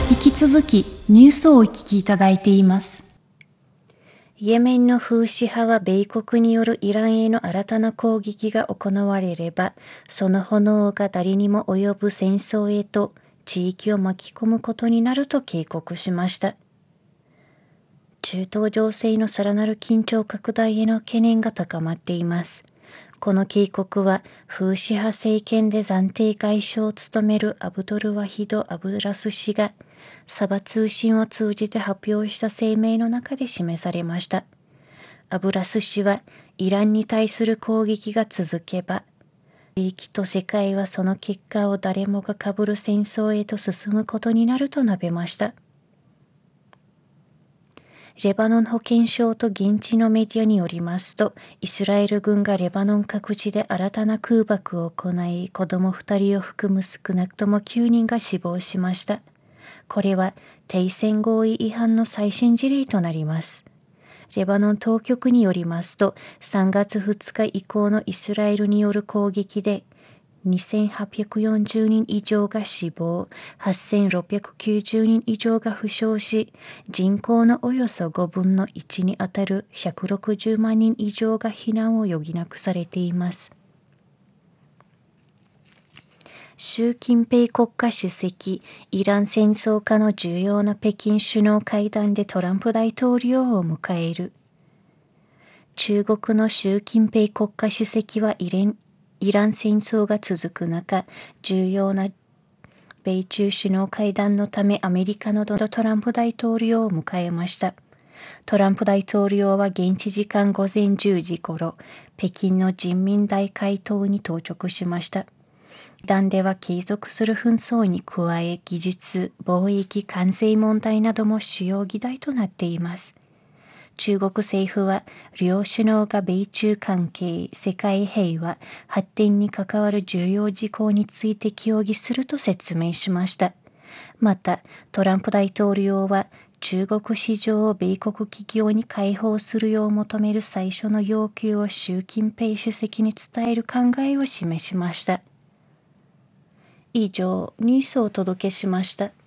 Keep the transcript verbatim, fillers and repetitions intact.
引き続きニュースをお聞きいただいています。 イエメンのフーシ派は米国によるイランへの新たな攻撃が行われれば、その炎が誰にも及ぶ戦争へと地域を巻き込むことになると警告しました。中東情勢のさらなる緊張拡大への懸念が高まっています。この警告は、フーシ派政権で暫定外相を務めるアブドルワヒド・アブラス氏が、サバ通信を通じて発表した声明の中で示されました。アブラス氏は、イランに対する攻撃が続けば、地域と世界はその結果を誰もが被る戦争へと進むことになると述べました。レバノン保健省と現地のメディアによりますと、イスラエル軍がレバノン各地で新たな空爆を行い、子供ふたりを含む少なくともきゅうにんが死亡しました。これは停戦合意違反の最新事例となります。レバノン当局によりますと、さんがつふつか以降のイスラエルによる攻撃で、にせんはっぴゃくよんじゅうにん以上が死亡、はっせんろっぴゃくきゅうじゅうにん以上が負傷し、人口のおよそごぶんのいちにあたるひゃくろくじゅうまんにん以上が避難を余儀なくされています。習近平国家主席、イラン戦争下の重要な北京首脳会談でトランプ大統領を迎える。中国の習近平国家主席はイレンイラン戦争が続く中、重要な米中首脳会談のためアメリカのドナルド・トランプ大統領を迎えました。トランプ大統領は現地時間ごぜんじゅうじ頃、北京の人民大会堂に到着しました。会談では継続する紛争に加え、技術、貿易、関税問題なども主要議題となっています。中国政府は、両首脳が米中関係、世界平和、発展に関わる重要事項について協議すると説明しました。また、トランプ大統領は、中国市場を米国企業に開放するよう求める最初の要求を習近平主席に伝える考えを示しました。以上、ニュースをお届けしました。